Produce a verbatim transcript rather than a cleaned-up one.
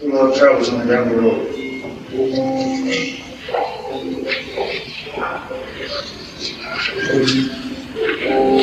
A lot of travels on down the road. Thank you.